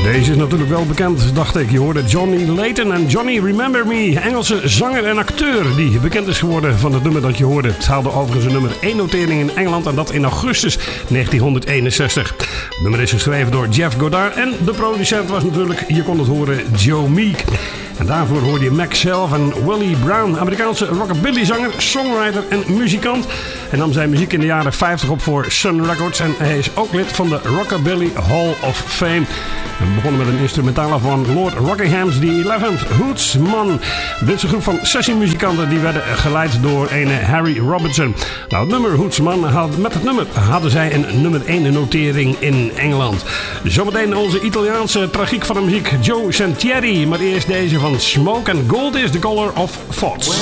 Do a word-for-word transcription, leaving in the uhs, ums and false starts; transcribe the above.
Deze is natuurlijk wel bekend, dacht ik. Je hoorde Johnny Layton en Johnny Remember Me. Engelse zanger en acteur die bekend is geworden van het nummer dat je hoorde. Het haalde overigens een nummer één notering in Engeland en dat in augustus negentienhonderdeenenzestig. Het nummer is geschreven door Jeff Goddard en de producent was natuurlijk, je kon het horen, Joe Meek. En daarvoor hoorde je Mac zelf en Willie Brown, Amerikaanse rockabilly-zanger, songwriter en muzikant. Hij nam zijn muziek in de jaren vijftig op voor Sun Records en hij is ook lid van de Rockabilly Hall of Fame. We begonnen met een instrumentale van Lord Rockingham's The Eleventh Hootsman. Dit is een groep van sessiemuzikanten die werden geleid door een Harry Robinson. Nou, het nummer Hootsman had, met het nummer hadden zij een nummer één notering in Engeland. Zometeen onze Italiaanse tragiek van de muziek, Joe Sentieri. Maar eerst deze van Smoke and Gold is the Color of Thoughts.